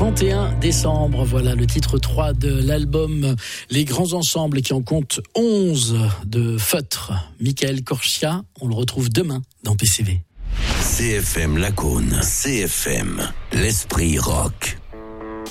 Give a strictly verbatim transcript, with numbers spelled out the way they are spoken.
trente et un décembre, voilà le titre trois de l'album Les Grands Ensembles qui en compte onze de Feutre. Michael Corchia, on le retrouve demain dans P C V. C F M Lacaune, C F M, l'esprit rock.